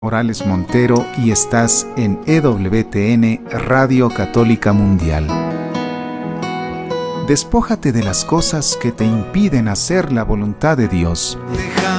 Morales Montero y estás en EWTN Radio Católica Mundial. Despójate de las cosas que te impiden hacer la voluntad de Dios.